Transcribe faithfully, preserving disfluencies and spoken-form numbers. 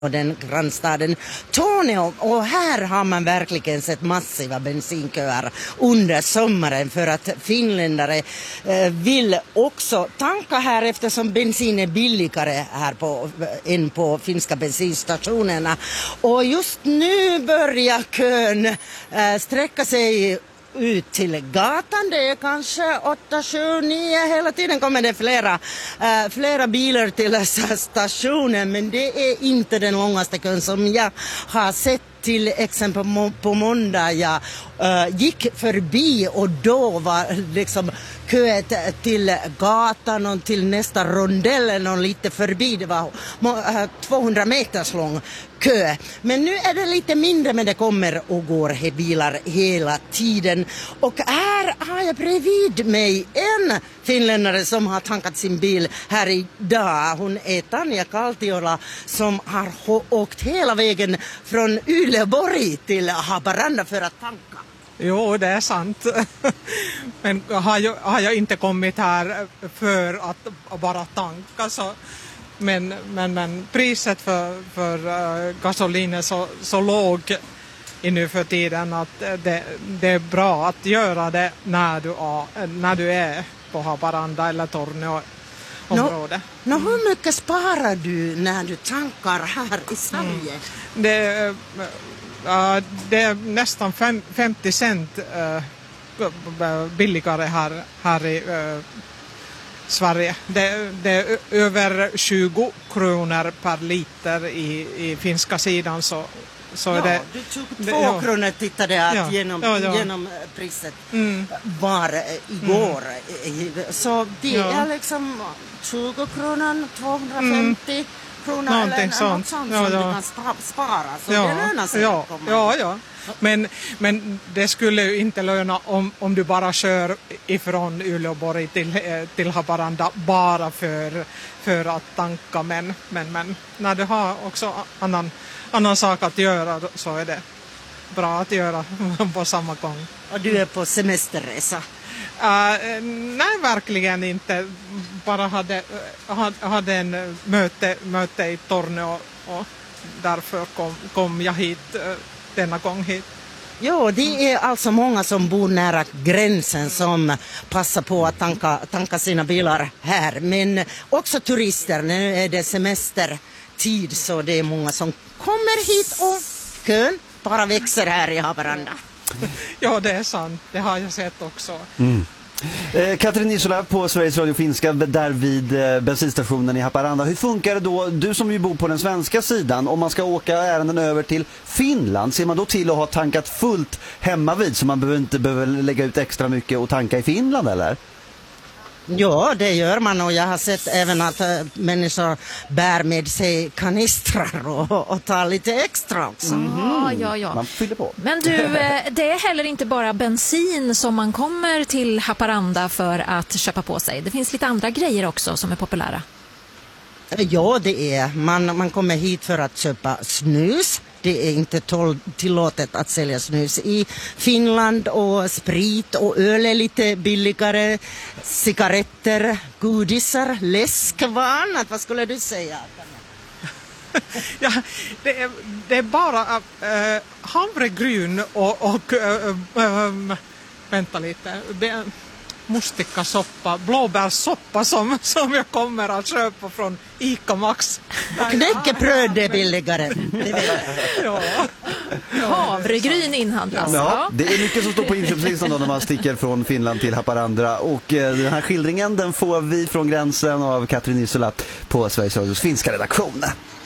och den grannstaden Torneå, och här har man verkligen sett massiva bensinköer under sommaren för att finländare eh, vill också tanka här eftersom bensin är billigare här på, än på finska bensinstationerna. Och just nu börjar kön eh, sträcka sig ut till gatan. Det är kanske åtta, sju, nio. Hela tiden kommer det flera, äh, flera bilar till stationen. Men det är inte den långaste kön som jag har sett. Till exempel på måndag jag äh, gick förbi och då var liksom köet till gatan och till nästa rondellen och lite förbi. Det var äh, tvåhundra meters lång kö. Men nu är det lite mindre, men det kommer och går bilar hela tiden. Och här har jag bredvid mig en finländare som har tankat sin bil här idag. Hon är Tanja Kaltiola som har åkt hela vägen från Uleåborg till Haparanda för att tanka. Jo, det är sant. Men har jag, har jag inte kommit här för att bara tanka så... Men, men, men priset för, för uh, gasolin är så, så låg i nu för tiden att det, det är bra att göra det när du är, när du är på Haparanda eller Torneå-området. No, no, hur mycket sparar du när du tankar här i Sverige? Mm. Det, uh, det är nästan fem, femtio cent uh, billigare här, här i uh, Sverige. Det, det är över tjugo kronor per liter i, i finska sidan. Så, så ja, det, du tog två ja, kronor tittade att ja, genom, ja, ja. genom priset mm. var igår. Mm. Så det ja. är liksom tjugo kronor, tvåhundrafemtio mm. kronor någonting eller sånt. något sånt ja, som ja. du kan spara. Så ja, det lönar sig ja, att komma. Ja, ja. Men, men det skulle ju inte löna om, om du bara kör ifrån Uleåborg till, till Haparanda bara för, för att tanka. Men, men, men när du har också annan, annan sak att göra så är det bra att göra på samma gång. Och du är på semesterresa? Uh, nej, verkligen inte. Bara hade, hade en möte, möte i Torneå och därför kom, kom jag hit uh, denna gång hit. Jo, det är alltså många som bor nära gränsen som passar på att tanka, tanka sina bilar här. Men också turister, nu är det semestertid så det är många som kommer hit och kön bara växer här i Haparanda. Ja, det är sant. Det har jag sett också. Mm. Eh, Katrin Isola på Sveriges Radio Finska där vid eh, bensinstationen i Haparanda. Hur funkar det då, du som ju bor på den svenska sidan, om man ska åka ärenden över till Finland, ser man då till att ha tankat fullt hemma vid så man behöver inte behöver lägga ut extra mycket och tanka i Finland eller? Ja, det gör man och jag har sett även att äh, människor bär med sig kanistrar och, och tar lite extra också. Mm-hmm. Ja, ja, ja. Man fyller på. Men du, det är heller inte bara bensin som man kommer till Haparanda för att köpa på sig. Det finns lite andra grejer också som är populära. Ja, det är. Man, man kommer hit för att köpa snus. Det är inte tol- tillåtet att sälja snus i Finland och sprit och öl är lite billigare. Cigaretter, godisar, läsk, vad annat? Vad skulle du säga? Ja, det är, det är bara äh, havregryn och, och äh, äh, vänta lite, be, mustikasoppa, blåbärssoppa som, som jag kommer att köpa från Ica Max. Och knäckebröd är billigare. Ja. Havregryn inhandlas. Ja, det är mycket som står på inköpslistan då när man sticker från Finland till Haparanda. Och eh, den här skildringen den får vi från gränsen av Katrin Isola på Sveriges Radios finska redaktion.